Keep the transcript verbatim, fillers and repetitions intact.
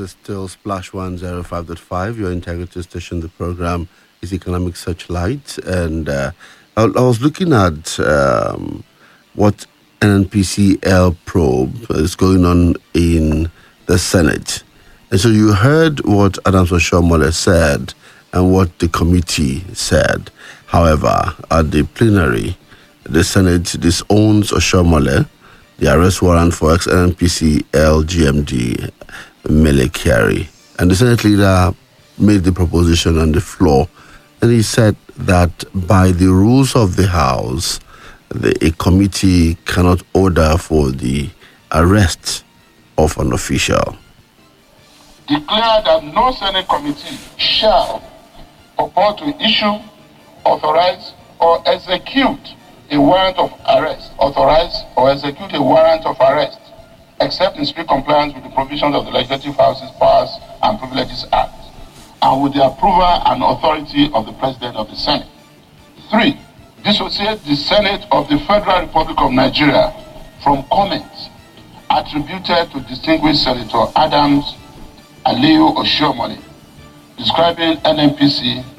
is still Splash one oh five point five, your integrity station. The program is Economic Searchlight. And uh, I, I was looking at um, what N N P C L probe is going on in the Senate. And so you heard what Adams Oshiomhole said and what the committee said. However, at the plenary, the Senate disowns Oshiomhole, the arrest warrant for ex-N N P C L G M D Mele Kyari. And the Senate leader made the proposition on the floor, and he said that by the rules of the House, the, a committee cannot order for the arrest of an official. Declare that no Senate committee shall purport to issue, authorize, or execute a warrant of arrest, authorize or execute a warrant of arrest, except in strict compliance with the provisions of the Legislative House's Powers and Privileges Act, and with the approval and authority of the President of the Senate. Three, dissociate the Senate of the Federal Republic of Nigeria from comments attributed to distinguished Senator Adams Aliyu Oshiomhole, describing N N P C